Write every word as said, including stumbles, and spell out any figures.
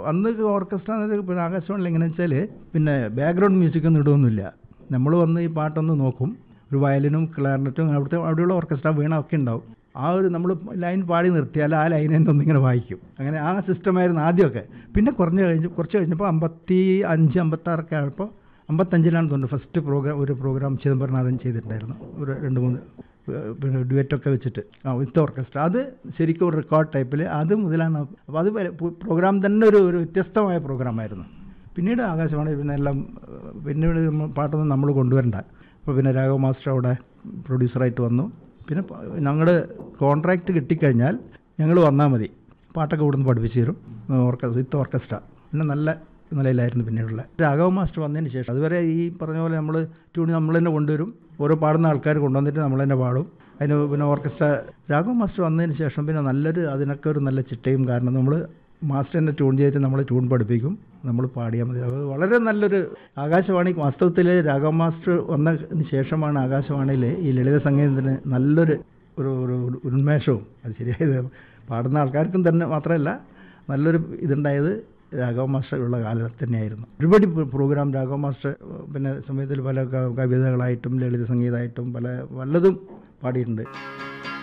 അന്ന് ഓർക്കസ്ട്ര പിന്നെ ആകാശവാണിയിൽ എങ്ങനെയാണെന്ന് വെച്ചാൽ പിന്നെ ബാക്ക്ഗ്രൗണ്ട് മ്യൂസിക്കൊന്നും ഇടുകയൊന്നുമില്ല. നമ്മൾ വന്ന് ഈ പാട്ടൊന്ന് നോക്കും, ഒരു വയലിനും ക്ലാർനെറ്റും അവിടുത്തെ അവിടെയുള്ള ഓർക്കസ്ട്ര വീണൊക്കെ ഉണ്ടാവും. ആ ഒരു നമ്മൾ ലൈൻ പാടി നിർത്തിയാൽ ആ ലൈൻ എന്തൊന്നിങ്ങനെ വായിക്കും. അങ്ങനെ ആ സിസ്റ്റമായിരുന്നു ആദ്യമൊക്കെ. പിന്നെ കുറഞ്ഞ് കഴിഞ്ഞ് കുറച്ച് കഴിഞ്ഞപ്പോൾ അമ്പത്തി അഞ്ച് അമ്പത്താറൊക്കെ ആയപ്പോൾ അമ്പത്തഞ്ചിലാണ് തോന്നുന്നു ഫസ്റ്റ് പ്രോഗ്രാം ഒരു പ്രോഗ്രാം ചിദംബരനാഥൻ ചെയ്തിട്ടുണ്ടായിരുന്നു. ഒരു രണ്ട് മൂന്ന് പിന്നെ ഡുവറ്റൊക്കെ വെച്ചിട്ട് ആ വിത്ത് ഓർക്കസ്ട്ര. അത് ശരിക്കും ഒരു റെക്കോർഡ് ടൈപ്പിൽ അത് മുതലാണ്. അപ്പോൾ അത് പ്രോഗ്രാം തന്നെ ഒരു ഒരു വ്യത്യസ്തമായ പ്രോഗ്രാമായിരുന്നു. പിന്നീട് ആകാശവാണി പിന്നെ എല്ലാം പിന്നീട് പാട്ടൊന്നും നമ്മൾ കൊണ്ടുവരണ്ട. അപ്പോൾ പിന്നെ രാഘവ മാസ്റ്റർ അവിടെ പ്രൊഡ്യൂസറായിട്ട് വന്നു. പിന്നെ ഞങ്ങൾ കോൺട്രാക്റ്റ് കിട്ടിക്കഴിഞ്ഞാൽ ഞങ്ങൾ വന്നാൽ മതി, പാട്ടൊക്കെ ഇവിടുന്ന് പഠിപ്പിച്ചു തരും ഓർക്കസ്ട്ര വിത്ത് ഓർക്കസ്ട്ര. പിന്നെ നല്ല നിലയിലായിരുന്നു പിന്നീടുള്ള. രാഘവ മാസ്റ്റർ വന്നതിന് ശേഷം അതുവരെ ഈ പറഞ്ഞ പോലെ നമ്മൾ ട്യൂൺ നമ്മൾ തന്നെ കൊണ്ടുവരും, ഓരോ പാടുന്ന ആൾക്കാർ കൊണ്ടുവന്നിട്ട് നമ്മൾ തന്നെ പാടും. അതിന് പിന്നെ ഓർക്കസ്ട്ര രാഘവ മാസ്റ്റർ വന്നതിന് ശേഷം പിന്നെ നല്ലൊരു അതിനൊക്കെ ഒരു നല്ല ചിട്ടയും, കാരണം നമ്മൾ മാസ്റ്റർ തന്നെ ട്യൂൺ ചെയ്തിട്ട് നമ്മൾ ട്യൂൺ പഠിപ്പിക്കും, നമ്മൾ പാടിയാൽ മതി. അത് വളരെ നല്ലൊരു ആകാശവാണി. വാസ്തവത്തിൽ രാഘവ മാസ്റ്റർ വന്നതിന് ശേഷമാണ് ആകാശവാണിയിൽ ഈ ലളിത സംഗീതത്തിന് നല്ലൊരു ഒരു ഒരു ഉന്മേഷവും അത് ശരിയായത് പാടുന്ന ആൾക്കാർക്കും തന്നെ മാത്രമല്ല നല്ലൊരു ഇതുണ്ടായത് രാഘവ മാസ്റ്റർ ഉള്ള കാലത്ത് തന്നെയായിരുന്നു. ഒരുപാട് പ്രോഗ്രാം രാഘവ മാസ്റ്റർ പിന്നെ സമയത്തിൽ പല കവിതകളായിട്ടും ലളിത സംഗീതമായിട്ടും പല വല്ലതും പാടിയിട്ടുണ്ട്.